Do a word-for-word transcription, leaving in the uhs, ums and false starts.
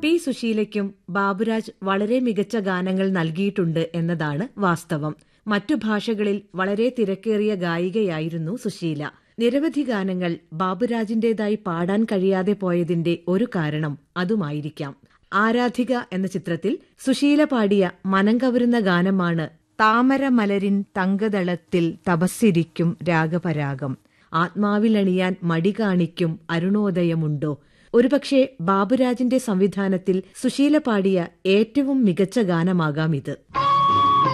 P സുശീലയ്ക്കും Baburaj വളരെ മികച്ച ഗാനങ്ങൾ നൽകിയിട്ടുണ്ട് എന്നതാണ് വാസ്തവം. മറ്റു ഭാഷകളിൽ വളരെ തിരക്കേറിയ ഗായികയായിരുന്നു സുശീല. നിരവധി ഗാനങ്ങൾ ബാബുരാജിന്റേതായി പാടാൻ കഴിയാതെ പോയതിന്റെ ഒരു കാരണം അതുമായിരിക്കാം. ആരാധിക എന്ന ചിത്രത്തിൽ സുശീല പാടിയ മനം കവരുന്ന ഗാനമാണ് താമരമലരിൻ തങ്കദളത്തിൽ തപസ്സിരിക്കും രാഗപരാഗം. ആത്മാവിലണിയാൻ മടി കാണിക്കും അരുണോദയമുണ്ടോ. ഒരുപക്ഷെ ബാബുരാജിന്റെ സംവിധാനത്തിൽ സുശീല പാടിയ ഏറ്റവും മികച്ച ഗാനമാകാം ഇത്.